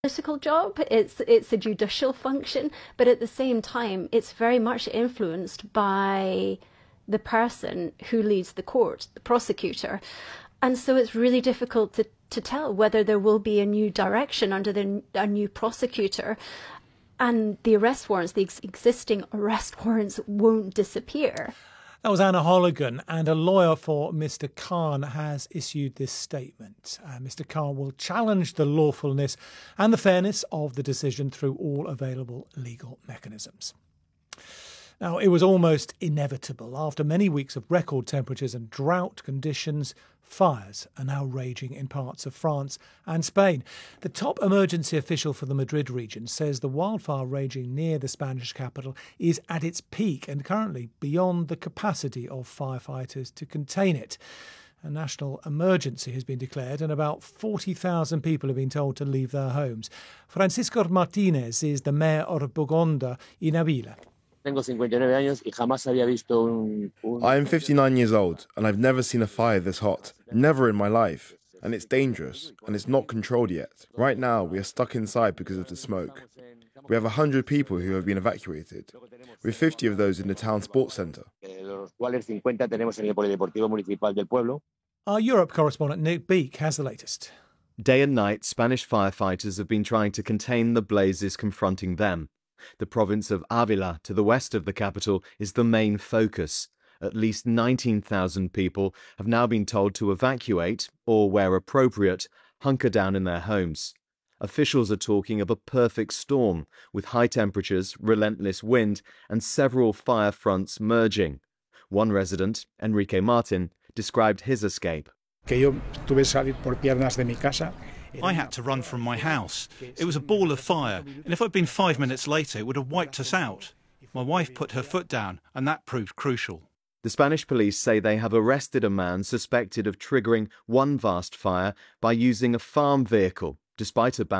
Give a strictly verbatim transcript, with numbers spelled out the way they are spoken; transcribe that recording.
political job, it's it's a judicial function, but at the same time it's very much influenced by the person who leads the court, the prosecutor. And so it's really difficult to, to tell whether there will be a new direction under the, a new prosecutor, and the arrest warrants, the ex- existing arrest warrants won't disappear. That was Anna Holligan, and a lawyer for Mister Khan has issued this statement. Uh, Mister Khan will challenge the lawfulness and the fairness of the decision through all available legal mechanisms. Now, it was almost inevitable. After many weeks of record temperatures and drought conditions, fires are now raging in parts of France and Spain. The top emergency official for the Madrid region says the wildfire raging near the Spanish capital is at its peak and currently beyond the capacity of firefighters to contain it. A national emergency has been declared and about forty thousand people have been told to leave their homes. Francisco Martinez is the mayor of Bogonda in Avila. I am fifty-nine years old and I've never seen a fire this hot. Never in my life. And it's dangerous and it's not controlled yet. Right now we are stuck inside because of the smoke. We have one hundred people who have been evacuated, with fifty of those in the town sports centre. Our Europe correspondent Nick Beake has the latest. Day and night, Spanish firefighters have been trying to contain the blazes confronting them. The province of Avila, to the west of the capital, is the main focus. At least nineteen thousand people have now been told to evacuate, or where appropriate, hunker down in their homes. Officials are talking of a perfect storm, with high temperatures, relentless wind, and several fire fronts merging. One resident, Enrique Martin, described his escape. I had to run from my house. It was a ball of fire, and if I'd been five minutes later, it would have wiped us out. My wife put her foot down, and that proved crucial. The Spanish police say they have arrested a man suspected of triggering one vast fire by using a farm vehicle, despite a ban